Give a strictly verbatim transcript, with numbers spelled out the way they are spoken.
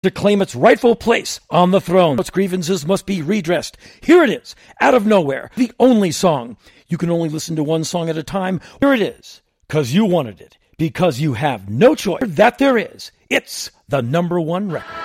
to claim its rightful place on the throne. Its grievances must be redressed. Here it is, out of nowhere, the only song. You can only listen to one song at a time. Here it is, because you wanted it, because you have no choice. That there is. It's the number one record.